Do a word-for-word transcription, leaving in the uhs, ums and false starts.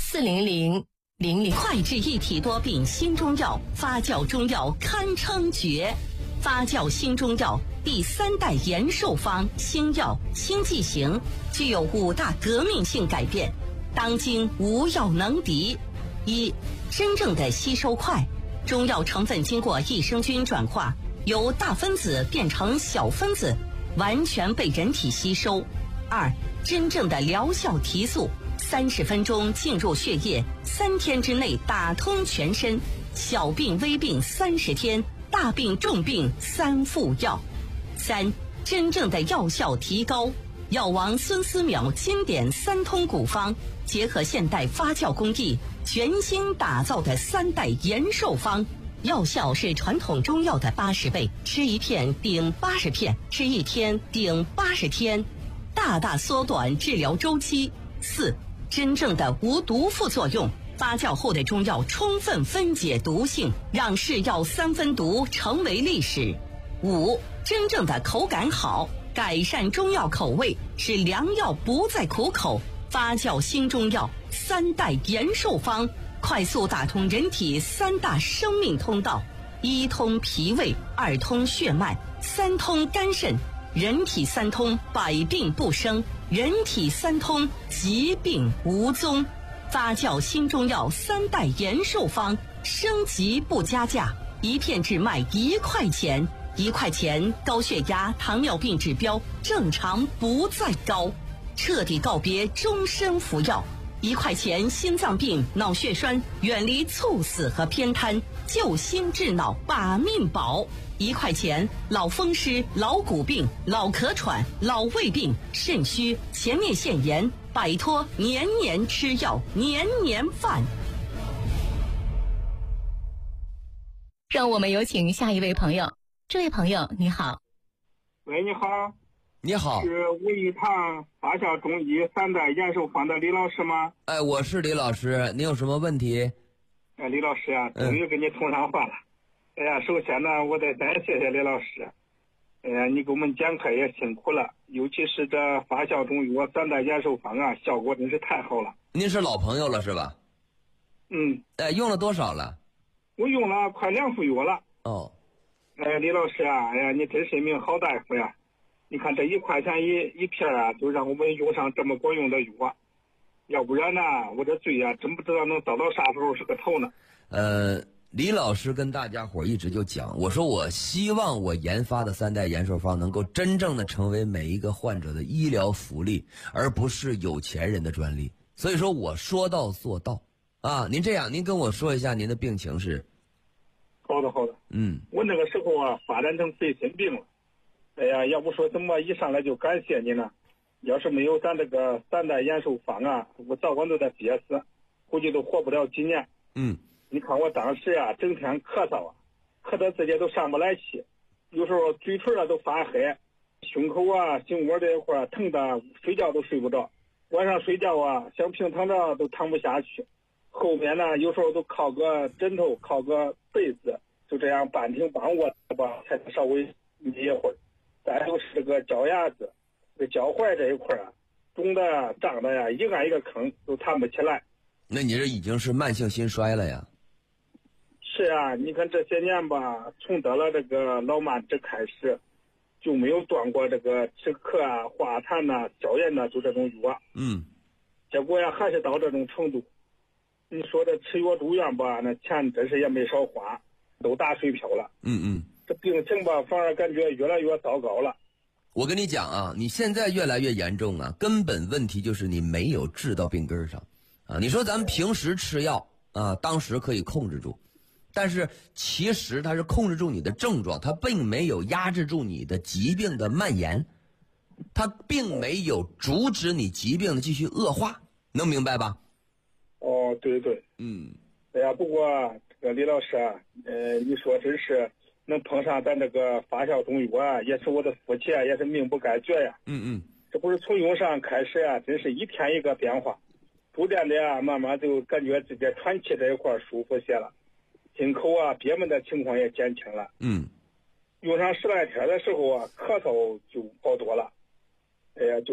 四零零零零。 快治一体多病新中药，发酵中药堪称绝。发酵新中药第三代延寿方新药新剂型，具有五大革命性改变，当今无药能敌。一、真正的吸收快，中药成分经过益生菌转化，由大分子变成小分子，完全被人体吸收。二、真正的疗效提速，三十分钟进入血液，三天之内打通全身，小病微病三十天，大病重病三副药。三、真正的药效提高，药王孙思邈经典三通古方，结合现代发酵工艺，全新打造的三代延寿方，药效是传统中药的八十倍，吃一片顶八十片，吃一天顶八十天，大大缩短治疗周期。四、真正的无毒副作用，发酵后的中药充分分解毒性，让是药三分毒成为历史。五、真正的口感好，改善中药口味，使良药不再苦口。发酵新中药三代延寿方，快速打通人体三大生命通道：一通脾胃，二通血脉，三通肝肾。人体三通，百病不生；人体三通，疾病无踪。发酵新中药三代延寿方，升级不加价，一片只卖一块钱。一块钱，高血压、糖尿病指标正常不再高，彻底告别终身服药。一块钱，心脏病、脑血栓远离猝死和偏瘫，救心治脑把命保。一块钱，老风湿、老骨病、老咳喘、老胃病、肾虚、前列腺炎，摆脱年年吃药、年年犯。 让我们有请下一位朋友。这位朋友你好。 喂，你好。 你好， 是吴一堂发酵中医三代延寿方的李老师吗？ 哎，我是李老师，你有什么问题？ 哎，李老师啊，终于跟你通上话了。嗯、哎呀，首先呢，我得先谢谢李老师。哎呀，你给我们讲课也辛苦了，尤其是这发酵中药三代延寿方啊，效果真是太好了。 您是老朋友了是吧？ 嗯。 哎，用了多少了？ 我用了快两副药了。 哦。 哎，李老师啊，哎呀，你真是一名好大夫呀！你看这一块钱一一片啊，就让我们用上这么管用的药，要不然呢，我这罪呀，真不知道能遭到啥时候是个头呢。 呃，李老师跟大家伙一直就讲，我说我希望我研发的三代延寿方能够真正的成为每一个患者的医疗福利，而不是有钱人的专利。所以说我说到做到啊！您这样，您跟我说一下您的病情是？ 好的，好的。 嗯， 我那个时候啊，发展成肺心病了。哎呀，要不说怎么一上来就感谢你呢？要是没有咱这个三代延寿方啊，我早晚都得憋死，估计都活不了几年。 嗯， 你看我当时啊，整天咳嗽啊，咳得自己都上不来气，有时候嘴唇啊都发黑，胸口啊、颈窝这一块疼得睡觉都睡不着，晚上睡觉啊，想平躺着都躺不下去。后面呢，有时候都靠个枕头，靠个被子，就这样半挺半卧吧，才稍微眯一会儿。再就是这个脚丫子、这脚踝这一块啊，肿的、胀的呀，一按一个坑，都弹不起来。 那你这已经是慢性心衰了呀？ 是啊，你看这些年吧，从得了这个老慢支开始，就没有断过这个止咳啊、化痰呐、消炎呐，就这种药。 嗯。 结果呀，还是到这种程度。你说这吃药住院吧，那钱真是也没少花，都打水漂了。 嗯嗯。 这病情吧，反而感觉越来越糟糕了。 我跟你讲啊，你现在越来越严重啊，根本问题就是你没有治到病根上啊。你说咱们平时吃药啊，当时可以控制住，但是其实它是控制住你的症状，它并没有压制住你的疾病的蔓延，它并没有阻止你疾病的继续恶化，能明白吧？ 哦，对对， 嗯， 哎呀，不过这个李老师啊，呃，你说真是能碰上咱这个发酵中药啊，也是我的福气啊，也是命不该绝呀。 嗯嗯， 这不是从用上开始啊，真是一天一个变化，逐渐的啊，慢慢就感觉自己喘气这一块舒服些了，进口啊憋闷的情况也减轻了。 嗯， 用上十来天的时候啊，咳嗽就好多了。哎呀，就